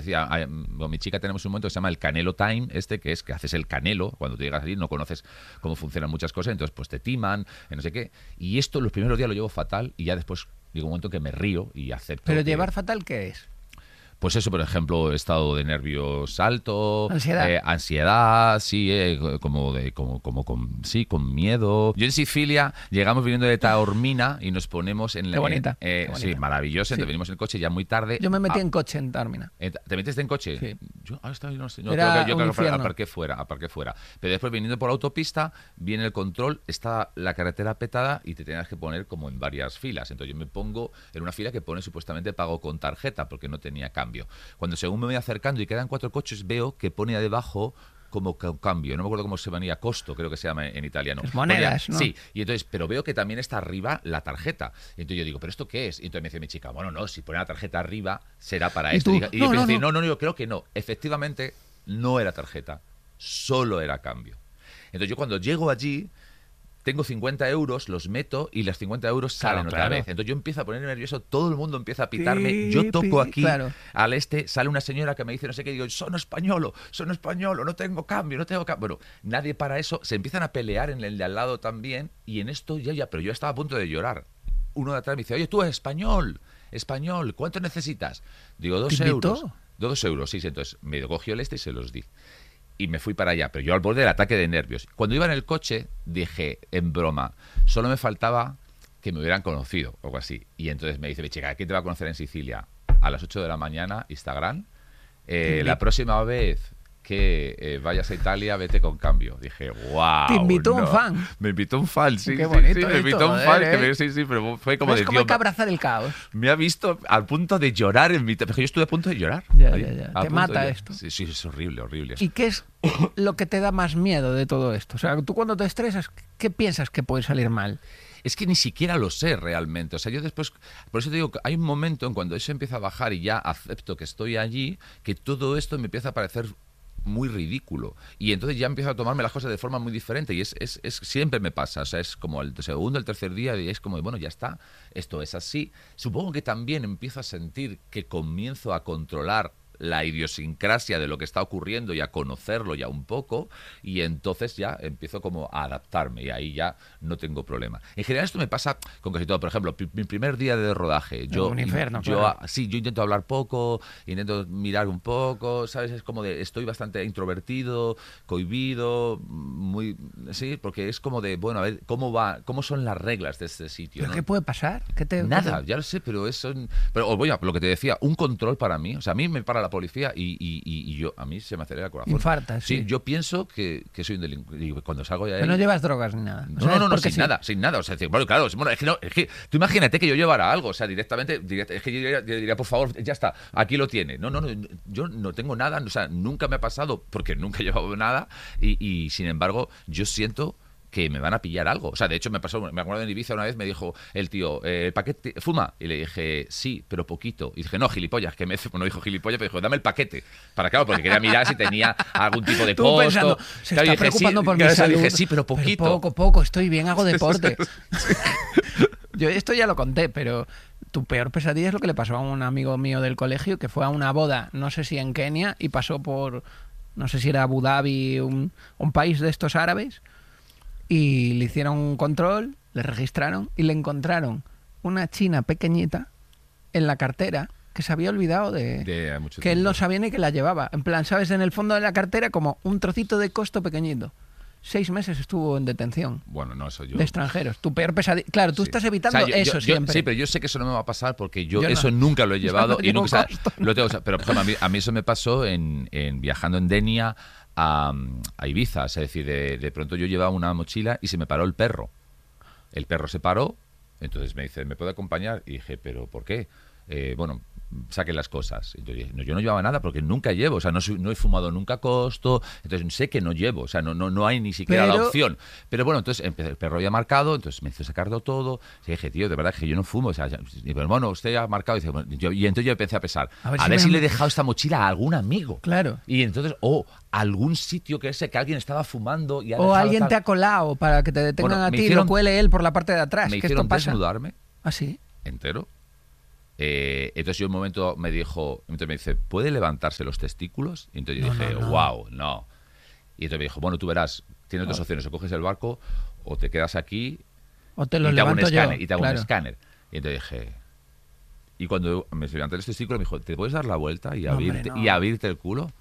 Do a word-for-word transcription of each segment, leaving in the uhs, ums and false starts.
decía, con mi chica tenemos un momento que se llama el Canelo Time, este que es que haces el canelo, cuando tú llegas allí no conoces cómo funcionan muchas cosas, entonces pues te timan, no sé qué. Y esto los primeros días lo llevo fatal y ya después digo un momento que me río y acepto. ¿Pero que, llevar fatal qué es? Pues eso, por ejemplo, estado de nervios alto, ansiedad, eh, ansiedad, sí, eh, como de, como, como con, sí, con miedo. Yo en Sicilia llegamos viniendo de Taormina y nos ponemos en la, qué bonita, en, eh, qué bonita. Sí, maravilloso. Entonces sí. venimos en el coche ya muy tarde. Yo me metí ah, en coche en Taormina. ¿Te metiste en coche? Sí. Yo ahora estaba, no sé, no, Era creo que yo un creo que infierno. aparqué fuera, aparqué fuera. Pero después viniendo por la autopista, viene el control, está la carretera petada y te tenías que poner como en varias filas. Entonces yo me pongo en una fila que pone supuestamente pago con tarjeta porque no tenía cambio. Cuando según me voy acercando y quedan cuatro coches, veo que pone debajo como cambio, no me acuerdo cómo se venía, costo, creo que se llama en italiano. Es monedas, Ponía, ¿no? Sí, y entonces, pero veo que también está arriba la tarjeta. Y entonces yo digo, ¿pero esto qué es? Y entonces me dice mi chica, bueno, no, si pone la tarjeta arriba, será para ¿Y esto. tú? Y, y No, yo no, pensé, no. no, no, no, yo creo que no. Efectivamente, no era tarjeta, solo era cambio. Entonces yo cuando llego allí, tengo cincuenta euros, los meto y las cincuenta euros salen Claro, otra claro. vez. Entonces yo empiezo a ponerme nervioso, todo el mundo empieza a pitarme. Pi, Yo toco pi, aquí, claro. al este, sale una señora que me dice no sé qué, digo, son españolo, son españolo, no tengo cambio, no tengo cambio. Bueno, nadie para eso, se empiezan a pelear en el de al lado también y en esto ya, ya, pero yo estaba a punto de llorar. Uno de atrás me dice, oye, tú eres español, español, ¿cuánto necesitas? Digo, dos ¿Te euros. invitó? Dos euros, sí, sí, entonces me cogió el este y se los di. Y me fui para allá, pero yo al borde del ataque de nervios. Cuando iba en el coche, dije, en broma, solo me faltaba que me hubieran conocido, o algo así. Y entonces me dice, mi chica, ¿quién te va a conocer en Sicilia? A las ocho de la mañana, Instagram. Eh, la próxima vez que eh, vayas a Italia, vete con cambio. Dije, wow. Te invitó no. un fan. Me invitó un fan, sí. Qué sí, bonito sí, me esto, invitó un joder, fan, ¿eh? que me, sí, sí, pero fue como ¿Ves de cómo tío, hay que abrazar el caos? me ha visto al punto de llorar en mi... Porque yo estuve a punto de llorar. Ya, ahí, ya, ya. a Te punto mata de- esto. Sí, sí, es horrible, horrible. ¿Y qué es lo que te da más miedo de todo esto? O sea, tú cuando te estresas, ¿qué piensas que puede salir mal? Es que ni siquiera lo sé realmente. O sea, yo después... Por eso te digo que hay un momento en cuando eso empieza a bajar y ya acepto que estoy allí, que todo esto me empieza a parecer muy ridículo. Y entonces ya empiezo a tomarme las cosas de forma muy diferente. Y es, es, es siempre me pasa. O sea, es como el segundo, el tercer día y es como, bueno, ya está. Esto es así. Supongo que también empiezo a sentir que comienzo a controlar la idiosincrasia de lo que está ocurriendo y a conocerlo ya un poco, y entonces ya empiezo como a adaptarme y ahí ya no tengo problema. En general esto me pasa con casi todo. Por ejemplo, pi- mi primer día de rodaje, yo, Un infierno, yo claro. sí, yo intento hablar poco, intento mirar un poco, ¿sabes? Es como de, estoy bastante introvertido, cohibido, muy, sí, porque es como de, bueno, a ver, ¿cómo va, cómo son las reglas de este sitio? ¿Pero ¿no? qué puede pasar? ¿Qué te, Nada, qué te- ya lo sé, pero eso... Pero os voy a lo que te decía, un control para mí, o sea, a mí me para la policía y, y, y- y yo a mí se me acelera el corazón. Infartas, sí. Sí, yo pienso que, que soy un delincuente. Y cuando salgo de ahí... Pero no llevas drogas ni nada. O No, sea, no, es no, no, porque sin sí. nada, sin nada. O sea, es decir, bueno, claro, es, bueno, es que no, es que tú imagínate que yo llevara algo, o sea, directamente, direct- es que yo diría, yo diría, por favor, ya está, aquí lo tiene. No, no, no, yo no tengo nada, o sea, nunca me ha pasado porque nunca he llevado nada y, y sin embargo, yo siento que me van a pillar algo. O sea, de hecho me pasó, me acuerdo en Ibiza una vez me dijo el tío, eh, ¿paquete fuma? Y le dije, sí, pero poquito. Y dije, no, gilipollas, que me no dijo gilipollas, pero dijo, dame el paquete. Para claro, porque quería mirar si tenía algún tipo de Tú posto. pensando, se Claro, y está dije, preocupando sí, por mi claro, salud. dije, sí, pero poquito. poco, poco, estoy bien, hago deporte. Yo esto ya lo conté, pero tu peor pesadilla es lo que le pasó a un amigo mío del colegio que fue a una boda, no sé si en Kenia, y pasó por, no sé si era Abu Dhabi, un, un país de estos árabes, y le hicieron un control, le registraron y le encontraron una china pequeñita en la cartera que se había olvidado de, De mucho que él tiempo. no sabía ni que la llevaba. En plan, ¿sabes? En el fondo de la cartera como un trocito de costo pequeñito. Seis meses estuvo en detención Bueno, no, eso yo... de extranjeros. Tu peor pesadilla. Claro, tú Sí. estás evitando O sea, yo- eso yo- yo- siempre. Sí, pero yo sé que eso no me va a pasar porque yo, Yo no. eso nunca lo he Yo llevado no y nunca... llevo o sea, costo. lo tengo, o sea, pero por ejemplo, a mí, a mí eso me pasó en, en viajando en Denia a, a Ibiza. Es decir, de, de pronto yo llevaba una mochila y se me paró el perro. El perro se paró, entonces me dice, ¿me puede acompañar? Y dije, ¿pero por qué? Eh, bueno, saquen las cosas. Entonces, dije, no, yo no llevaba nada porque nunca llevo, o sea, no, soy- no he fumado nunca costo, entonces sé que no llevo, o sea, no, no, no hay ni siquiera Pero- la opción. Pero bueno, entonces empecé- el perro había marcado, entonces me hizo sacarlo todo. Y dije, tío, de verdad que yo no fumo. O sea, ya- y, pero bueno, usted ha marcado. Y, dice, bueno, yo- y entonces yo empecé a pensar, A a ver ver, si me si han- le he dejado esta mochila a algún amigo. Claro. Y entonces, o algún sitio que sé que alguien estaba fumando y ha O dejado alguien tal- te ha colado para que te detengan Bueno, a me ti y hicieron- lo cuele él por la parte de atrás. Me Que hicieron esto pasa. desnudarme ¿Ah, sí? entero. Eh, entonces yo en un momento me dijo, entonces me dice, ¿puede levantarse los testículos? Y entonces yo No, dije, no, no. wow, no. Y entonces me dijo, bueno, tú verás, tienes dos opciones, o coges el barco o te quedas aquí O te lo y te hago un levanto yo. escáner. Y te hago claro. un escáner. Y entonces dije... Y cuando me levanté los testículos me dijo, ¿te puedes dar la vuelta y, No, hombre, abrirte, no. y abrirte el culo?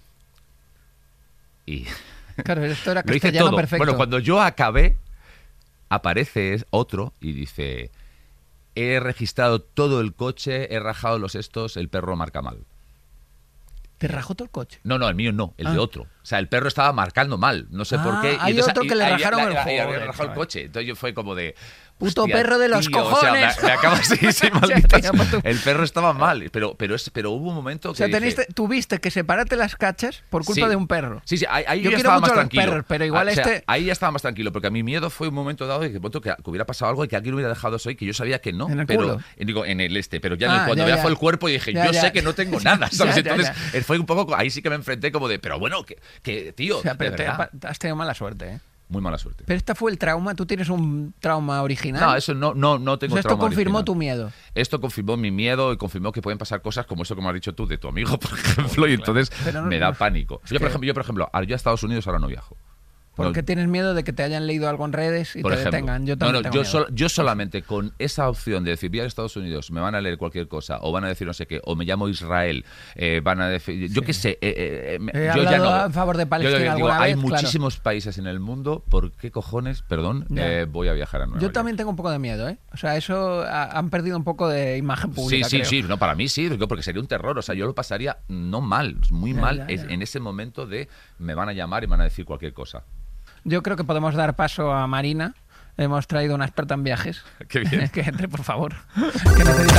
Y Claro, esto era lo hice castellano todo. perfecto. Bueno, cuando yo acabé, aparece otro y dice, he registrado todo el coche, he rajado los estos, el perro marca mal. ¿Te rajó todo el coche? No, no, el mío no, el Ah. de otro. O sea, el perro estaba marcando mal, no sé Ah, por qué. hay entonces- otro que le ahí- rajaron ahí- el ahí había joder, rajado el chaval. coche. Entonces yo fue como de... Puto hostia, perro de los tío, o sea, me- cojones. me acaba así, sí, O sea, maldito. tío, pues tú- El perro estaba mal, pero, pero, es, pero hubo un momento que O sea, dije- teniste, tuviste que separarte las cachas por culpa Sí. de un perro. Sí, sí, ahí, ahí Yo ya quiero estaba mucho más a los tranquilo. perros, pero igual Ah, o sea, este- ahí ya estaba más tranquilo, porque a mi miedo fue un momento dado de que, punto que, que hubiera pasado algo y que alguien hubiera dejado eso ahí, que yo sabía que no. ¿En el pero, culo? eh, digo, en el este, pero ya en Ah, el- cuando ya, ya ya. fue el cuerpo y dije, Ya, yo ya. sé que no tengo nada, ¿sabes? Ya, ya, Entonces ya. eh, fue un poco, ahí sí que me enfrenté como de, pero bueno, que, que tío, O sea, pero de te, verdad, has tenido mala suerte, ¿eh? muy mala suerte. Pero este fue el trauma. ¿Tú tienes un trauma original? No, eso no, no, no tengo O sea, esto trauma confirmó original. tu miedo. Esto confirmó mi miedo y confirmó que pueden pasar cosas como eso que me has dicho tú de tu amigo, por ejemplo, y entonces Pero no- me da no- pánico. es Yo, por que- ejemplo, yo, por ejemplo, a- yo a Estados Unidos ahora no viajo. Porque No, tienes miedo de que te hayan leído algo en redes y por te ejemplo. detengan. Yo No, también no, tengo yo, miedo. sol- yo solamente con esa opción de decir, voy a Estados Unidos, me van a leer cualquier cosa, o van a decir no sé qué, o me llamo Israel, eh, van a decir, yo qué sé, eh, eh, eh, me- He yo ya hablado no. a favor de Yo Palestina digo, alguna hay vez, claro. muchísimos países en el mundo, ¿por qué cojones, perdón, Ya. eh, voy a viajar a Nueva Yo York? también tengo un poco de miedo, ¿eh? O sea, eso ha- han perdido un poco de imagen Sí, pública. sí, creo. sí, no, para mí sí, digo, porque sería un terror, o sea, yo lo pasaría no mal, muy Ya, mal ya, es- ya. en ese momento de me van a llamar y me van a decir cualquier cosa. Yo creo que podemos dar paso a Marina. Hemos traído una experta en viajes. Qué bien. Que entre, por favor. Que necesita